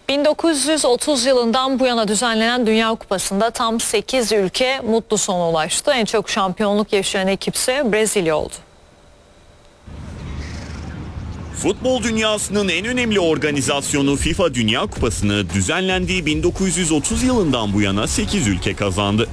1930 yılından bu yana düzenlenen Dünya Kupası'nda tam 8 ülke mutlu sona ulaştı. En çok şampiyonluk yaşayan ekipse Brezilya oldu. Futbol dünyasının en önemli organizasyonu FIFA Dünya Kupası'nı düzenlendiği 1930 yılından bu yana 8 ülke kazandı.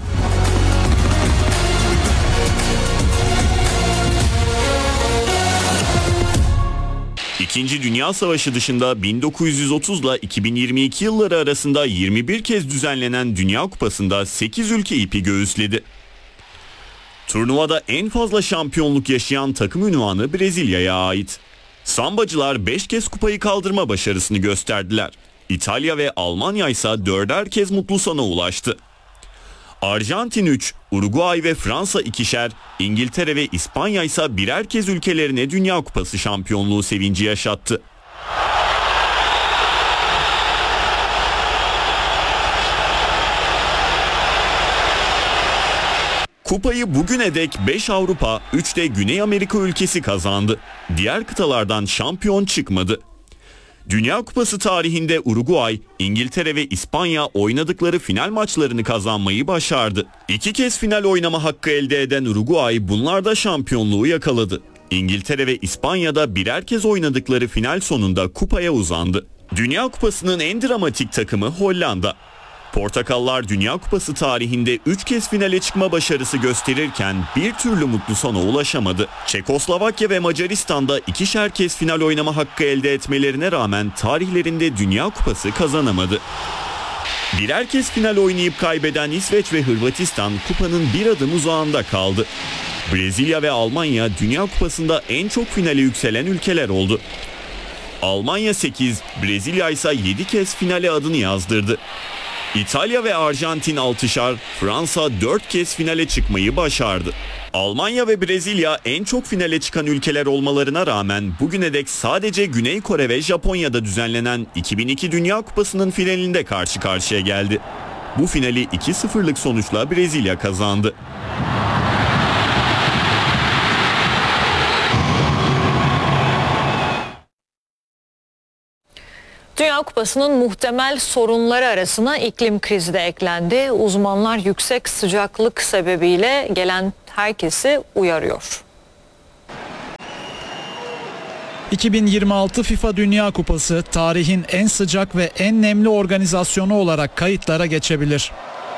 İkinci Dünya Savaşı dışında 1930 ile 2022 yılları arasında 21 kez düzenlenen Dünya Kupası'nda 8 ülke ipi göğüsledi. Turnuvada en fazla şampiyonluk yaşayan takım unvanı Brezilya'ya ait. Sambacılar 5 kez kupayı kaldırma başarısını gösterdiler. İtalya ve Almanya ise 4'er kez mutlu sona ulaştı. Arjantin 3, Uruguay ve Fransa 2'şer, İngiltere ve İspanya ise birer kez ülkelerine Dünya Kupası şampiyonluğu sevinci yaşattı. Kupayı bugüne dek 5 Avrupa, 3 de Güney Amerika ülkesi kazandı. Diğer kıtalardan şampiyon çıkmadı. Dünya Kupası tarihinde Uruguay, İngiltere ve İspanya oynadıkları final maçlarını kazanmayı başardı. 2 kez final oynama hakkı elde eden Uruguay bunlarda şampiyonluğu yakaladı. İngiltere ve İspanya'da birer kez oynadıkları final sonunda kupaya uzandı. Dünya Kupası'nın en dramatik takımı Hollanda. Portakallar Dünya Kupası tarihinde 3 kez finale çıkma başarısı gösterirken bir türlü mutlu sona ulaşamadı. Çekoslovakya ve Macaristan'da 2'şer kez final oynama hakkı elde etmelerine rağmen tarihlerinde Dünya Kupası kazanamadı. Birer kez final oynayıp kaybeden İsveç ve Hırvatistan kupanın bir adım uzağında kaldı. Brezilya ve Almanya Dünya Kupası'nda en çok finale yükselen ülkeler oldu. Almanya 8, Brezilya ise 7 kez finale adını yazdırdı. İtalya ve Arjantin 6'şar, Fransa 4 kez finale çıkmayı başardı. Almanya ve Brezilya en çok finale çıkan ülkeler olmalarına rağmen bugüne dek sadece Güney Kore ve Japonya'da düzenlenen 2002 Dünya Kupası'nın finalinde karşı karşıya geldi. Bu finali 2-0'lık sonuçla Brezilya kazandı. Dünya Kupası'nın muhtemel sorunları arasına iklim krizi de eklendi. Uzmanlar yüksek sıcaklık sebebiyle gelen herkesi uyarıyor. 2026 FIFA Dünya Kupası tarihin en sıcak ve en nemli organizasyonu olarak kayıtlara geçebilir.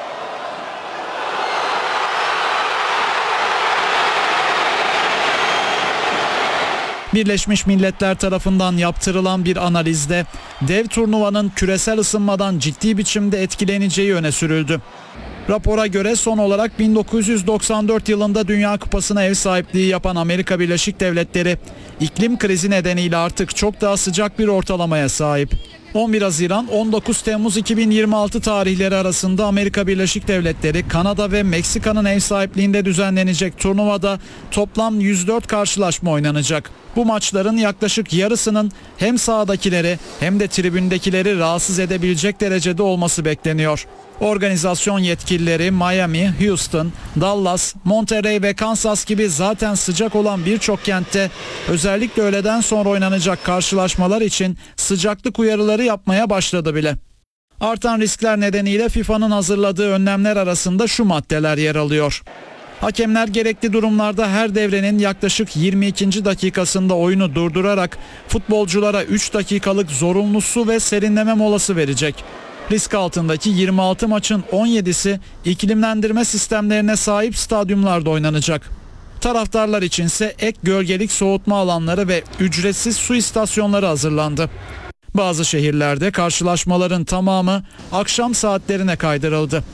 Birleşmiş Milletler tarafından yaptırılan bir analizde dev turnuvanın küresel ısınmadan ciddi biçimde etkileneceği öne sürüldü. Rapora göre son olarak 1994 yılında Dünya Kupası'na ev sahipliği yapan Amerika Birleşik Devletleri iklim krizi nedeniyle artık çok daha sıcak bir ortalamaya sahip. 11 Haziran-19 Temmuz 2026 tarihleri arasında Amerika Birleşik Devletleri, Kanada ve Meksika'nın ev sahipliğinde düzenlenecek turnuvada toplam 104 karşılaşma oynanacak. Bu maçların yaklaşık yarısının hem sahadakileri hem de tribündekileri rahatsız edebilecek derecede olması bekleniyor. Organizasyon yetkilileri Miami, Houston, Dallas, Monterey ve Kansas gibi zaten sıcak olan birçok kentte özellikle öğleden sonra oynanacak karşılaşmalar için sıcaklık uyarıları yapmaya başladı bile. Artan riskler nedeniyle FIFA'nın hazırladığı önlemler arasında şu maddeler yer alıyor. Hakemler gerekli durumlarda her devrenin yaklaşık 22. dakikasında oyunu durdurarak futbolculara 3 dakikalık zorunlu su ve serinleme molası verecek. Risk altındaki 26 maçın 17'si iklimlendirme sistemlerine sahip stadyumlarda oynanacak. Taraftarlar içinse ek gölgelik soğutma alanları ve ücretsiz su istasyonları hazırlandı. Bazı şehirlerde karşılaşmaların tamamı akşam saatlerine kaydırıldı.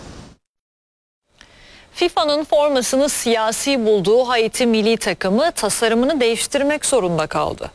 FIFA'nın formasını siyasi bulduğu Haiti milli takımı tasarımını değiştirmek zorunda kaldı.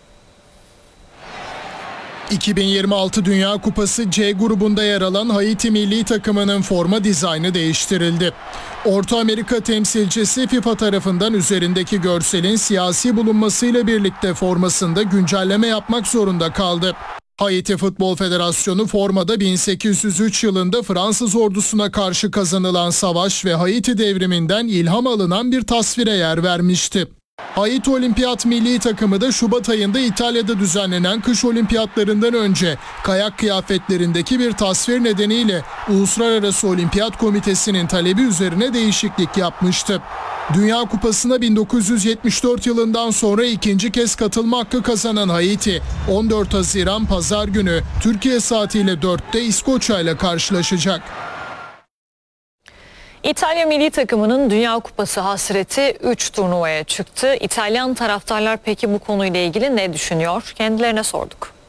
2026 Dünya Kupası C grubunda yer alan Haiti milli takımının forma dizaynı değiştirildi. Orta Amerika temsilcisi FIFA tarafından üzerindeki görselin siyasi bulunmasıyla birlikte formasında güncelleme yapmak zorunda kaldı. Haiti Futbol Federasyonu formada 1803 yılında Fransız ordusuna karşı kazanılan savaş ve Haiti devriminden ilham alınan bir tasvire yer vermişti. Haiti Olimpiyat Milli Takımı da Şubat ayında İtalya'da düzenlenen kış olimpiyatlarından önce kayak kıyafetlerindeki bir tasvir nedeniyle Uluslararası Olimpiyat Komitesi'nin talebi üzerine değişiklik yapmıştı. Dünya Kupası'na 1974 yılından sonra ikinci kez katılma hakkı kazanan Haiti, 14 Haziran Pazar günü Türkiye saatiyle 4'te İskoçya ile karşılaşacak. İtalya milli takımının Dünya Kupası hasreti 3 turnuvaya çıktı. İtalyan taraftarlar peki bu konuyla ilgili ne düşünüyor? Kendilerine sorduk.